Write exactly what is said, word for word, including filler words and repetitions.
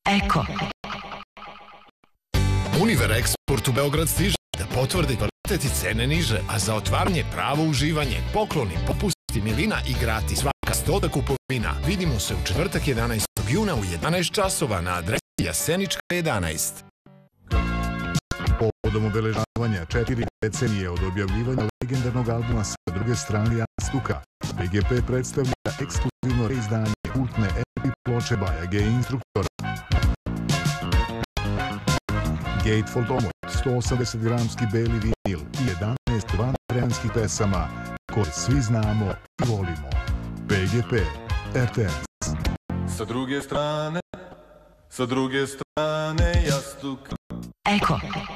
Eko. Univer Eksport u Beograd stiže da potvrdi kvalitet i cene niže, a za otvaranje pravo uživanje, pokloni, popusti, milina i gratis svaka stota kupovina. Vidimo se u četvrtak jedanaestog juna u jedanaest časova na adresi Jasenička jedanaest. Povodom obeležavanja četiri decenije od objavljivanja legendarnog albuma Sa druge strane jastuka, B G P predstavlja ekskluzivno reizdanje kultne E P ploče Baja G Instruktora. Gatefold omot, sto osamdeset gramski beli vinil i jedanaest vanreanskih pesama koje svi znamo i volimo. B G P, R T S. Sa druge strane, sa druge strane jastuka. Eko.